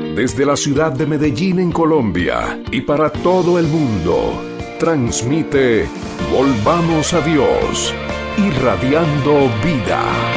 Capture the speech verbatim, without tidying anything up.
Desde la ciudad de Medellín en Colombia y para todo el mundo, transmite Volvamos a Dios, irradiando vida.